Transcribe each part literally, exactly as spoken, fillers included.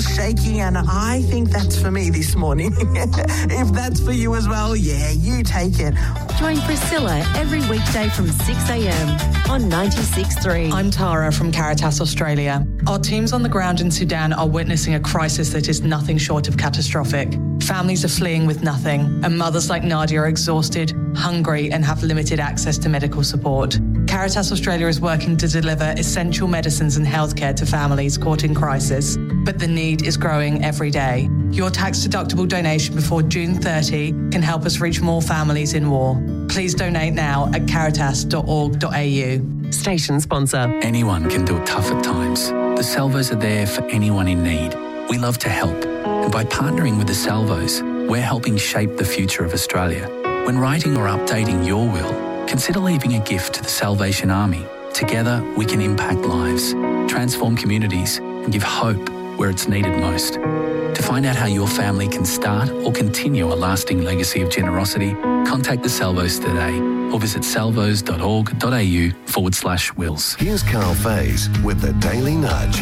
shaky, and I think that's for me this morning. If that's for you as well, yeah, you take it. Join Priscilla every weekday from six a.m. on ninety-six point three. I'm Tara from Caritas Australia. Our teams on the ground in Sudan are witnessing a crisis that is nothing short of catastrophic. Families are fleeing with nothing, and mothers like Nadia are exhausted, hungry, and have limited access to medical support. Caritas Australia is working to deliver essential medicines and healthcare to families caught in crisis, but the need is growing every day. Your tax-deductible donation before June thirtieth can help us reach more families in war. Please donate now at caritas dot org dot a u. Station sponsor. Anyone can do it tough at times. The Salvos are there for anyone in need. We love to help. And by partnering with the Salvos, we're helping shape the future of Australia. When writing or updating your will, consider leaving a gift to the Salvation Army. Together, we can impact lives, transform communities, and give hope where it's needed most. To find out how your family can start or continue a lasting legacy of generosity, contact the Salvos today or visit salvos dot org dot a u forward slash wills. Here's Carl Faze with the Daily Nudge.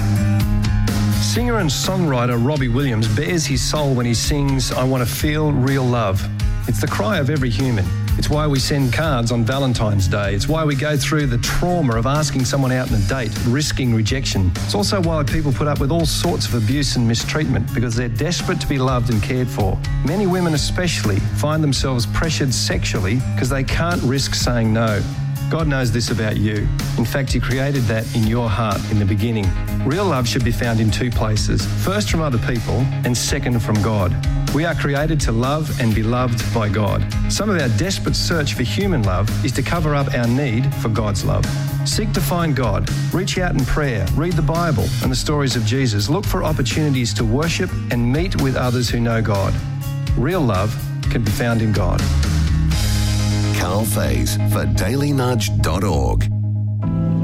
Singer and songwriter Robbie Williams bares his soul when he sings, I Want to Feel Real Love. It's the cry of every human. It's why we send cards on Valentine's Day. It's why we go through the trauma of asking someone out on a date, risking rejection. It's also why people put up with all sorts of abuse and mistreatment, because they're desperate to be loved and cared for. Many women especially find themselves pressured sexually because they can't risk saying no. God knows this about you. In fact, He created that in your heart in the beginning. Real love should be found in two places. First from other people, and second from God. We are created to love and be loved by God. Some of our desperate search for human love is to cover up our need for God's love. Seek to find God. Reach out in prayer. Read the Bible and the stories of Jesus. Look for opportunities to worship and meet with others who know God. Real love can be found in God. Carl Faze for daily nudge dot org.